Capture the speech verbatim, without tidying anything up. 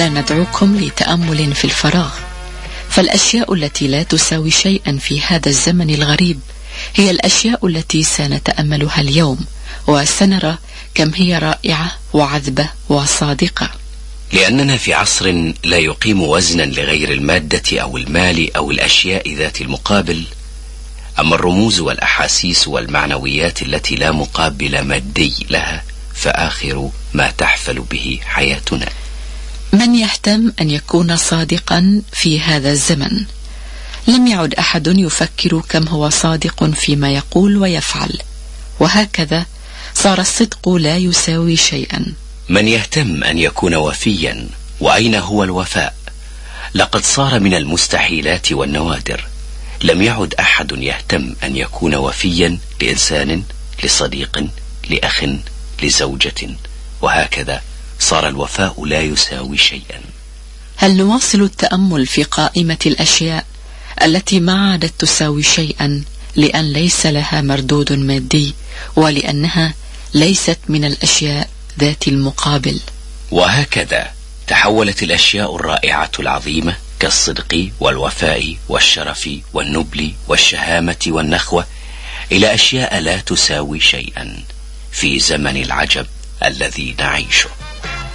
لا ندعوكم لتأمل في الفراغ، فالأشياء التي لا تساوي شيئا في هذا الزمن الغريب هي الأشياء التي سنتأملها اليوم، وسنرى كم هي رائعة وعذبة وصادقة. لأننا في عصر لا يقيم وزنا لغير المادة أو المال أو الأشياء ذات المقابل. أما الرموز والأحاسيس والمعنويات التي لا مقابل مادي لها فآخر ما تحفل به حياتنا. من يهتم أن يكون صادقا في هذا الزمن؟ لم يعد أحد يفكر كم هو صادق فيما يقول ويفعل، وهكذا صار الصدق لا يساوي شيئا. من يهتم أن يكون وفيا، وأين هو الوفاء؟ لقد صار من المستحيلات والنوادر. لم يعد أحد يهتم أن يكون وفيا لإنسان، لصديق، لأخ، لزوجة، وهكذا صار الوفاء لا يساوي شيئا. هل نواصل التأمل في قائمة الأشياء التي ما عادت تساوي شيئا لأن ليس لها مردود مادي، ولأنها ليست من الأشياء ذات المقابل؟ وهكذا تحولت الأشياء الرائعة العظيمة كالصدق والوفاء والشرف والنبل والشهامة والنخوة إلى أشياء لا تساوي شيئا في زمن العجب الذي نعيشه.